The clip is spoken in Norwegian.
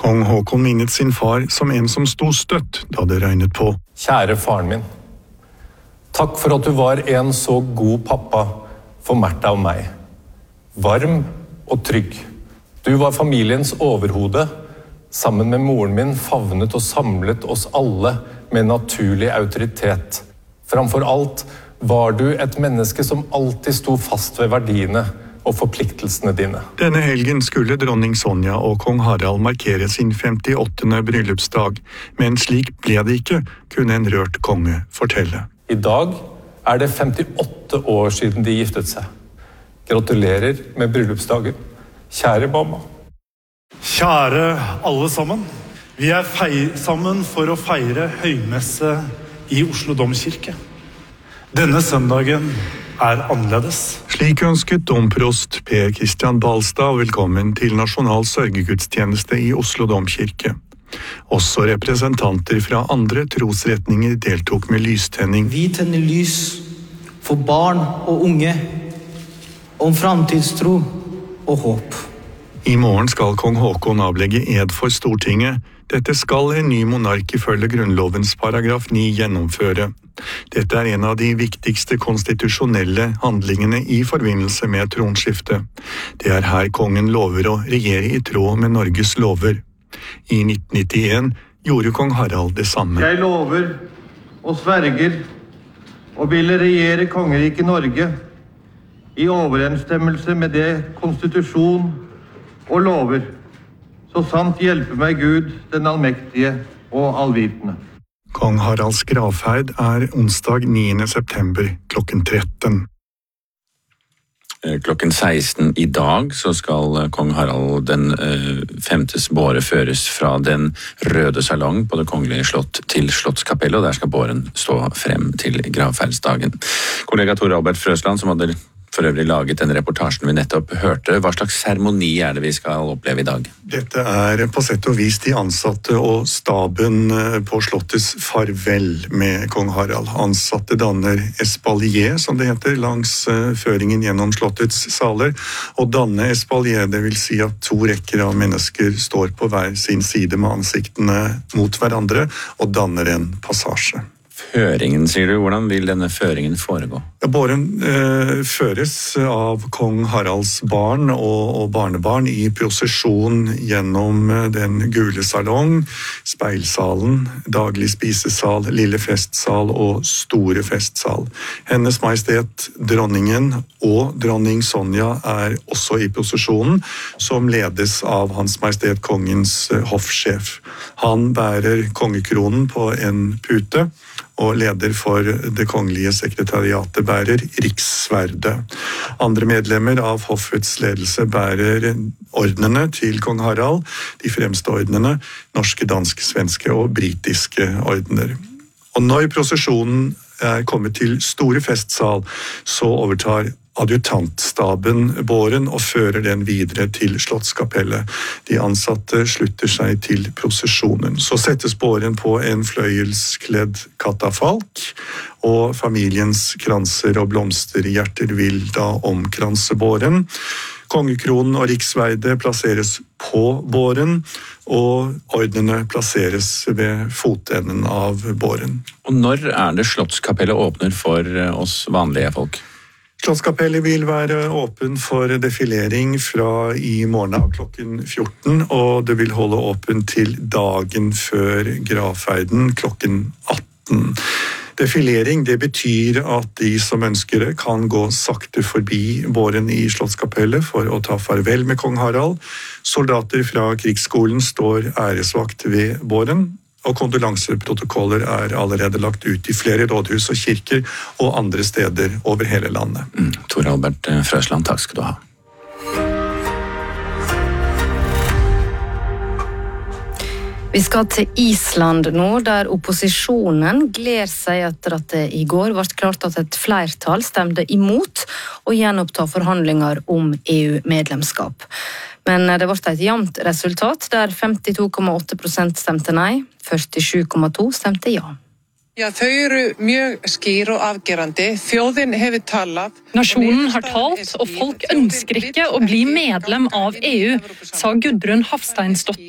Kong Haakon minnet sin far som en som sto støtt da det regnet på. Kjære faren min, takk for at du var en så god pappa for Märtha og meg. Varm og trygg. Du var familiens overhode. Sammen med moren min favnet og samlet oss alle med naturlig autoritet. Framfor alt var du et menneske som alltid sto fast ved verdiene og forpliktelsene dine. Denne helgen skulle dronning Sonja og kong Harald markere sin 58. bryllupsdag, men slik ble det ikke, kunne en rørt konge fortelle. I dag er det 58 år siden de giftet seg. Gratulerer med bryllupsdagen, kjære mamma. Kjære alle sammen, vi er sammen for å feire høymesse i Oslo Domkirke. Denne søndagen er annerledes. Slik ønsket domprost Per Kristian Balstad velkommen til Nasjonal sørgegudstjeneste i Oslo Domkirke. Også representanter fra andre trosretninger deltok med lystenning. Vi tenner lys for barn og unge om framtidstro og håp. I morgen skal kong Haakon avlegge ed for Stortinget. Dette skal en ny monark ifølge Grunnlovens paragraf 9 gjennomføre. Dette er en av de viktigste konstitusjonelle handlingene i forbindelse med tronskiftet. Det er her kongen lover å regjere i tråd med Norges lover. I 1991 gjorde kong Harald det samme. Jeg lover og sverger og vil regjere kongeriket Norge i overensstemmelse med det konstitusjon og lover, så sant hjelpe meg Gud, den allmektige og allvitende. Kong Haralds gravferd er onsdag 9. september klokken 13. Klokken 16 i dag så skal kong Harald den 5. båre føres fra den røde salong på det kongelige slott til Slottskapellet, og der skal båren stå frem til gravferdsdagen. Kollega Tor Albert Frøsland, som hadde for øvrig laget den reportasjen vi nettopp hørte, hva slags seremoni er det vi skal oppleve i dag? Dette er på sett og vis de ansatte og staben på slottets farvel med kong Harald. Ansatte danner espalier, som det heter, langs føringen gjennom slottets saler, og danne espalier, det vil si at 2 rekker av mennesker står på hver sin side med ansiktene mot hverandre og danner en passasje. Føringen, sier du. Hvordan vil denne føringen foregå? Båren føres av kong Haralds barn og barnebarn i prosesjon gjennom den gule salong, speilsalen, daglig spisesal, lille festsal og store festsal. Hennes Majestet dronningen og dronning Sonja er også i prosesjonen, som ledes av Hans Majestet kongens hoffsjef. Han bærer kongekronen på en pute, og leder for det kongelige sekretariatet bærer rikssverdet. Andre medlemmer av hoffets ledelse bærer ordnene til kong Harald, de fremste ordnene, norske, danske, svenske og britiske ordener. Og når prosesjonen er kommet til store festsal, så overtar adjutantstaben båren og fører den videre til Slottskapellet. De ansatte slutter seg til prosesjonen. Så settes båren på en fløyelskledd katafalk, og familiens kranser og blomsterhjerter vil da omkranse båren. Kongekronen og rikssverdet plasseres på båren, og ordnene plasseres ved fotenden av båren. Og når er det Slottskapellet åpner for oss vanlige folk? Slottskapellet vil være åpen for defilering fra i morgen av klokken 14, og det vil holde åpen til dagen før gravferden klokken 18. Defilering, det betyr at de som ønsker det kan gå sakte forbi båren i Slottskapellet for å ta farvel med kong Harald. Soldater fra krigsskolen står æresvakt ved båren, og kondolanseprotokoller er allerede lagt ut i flere rådhus og kirker og andre steder over hele landet. Tor Albert Frøsland, takk skal du ha. Vi skal til Island nå, der opposisjonen gleder seg etter at det i går ble klart at et flertall stemte imot å gjenoppta forhandlinger om EU-medlemskap. Men det ble et jevnt resultat, der 52,8% stemte nei, 47,2% stemte ja. Ja, þau eru mjög skýr og afgerandi. Þjóðin hefur talað. Nasjonen har talt, og folk ønsker ikke å bli medlem av EU, sa Gudrun Hafsteinsdotter